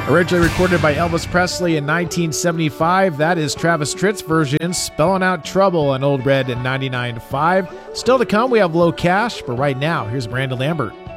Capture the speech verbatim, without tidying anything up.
Originally recorded by Elvis Presley in nineteen seventy-five, that is Travis Tritt's version, Spelling Out Trouble on Old Red in ninety-nine point five. Still to come, we have Low Cash, but right now, here's Brandon Lambert.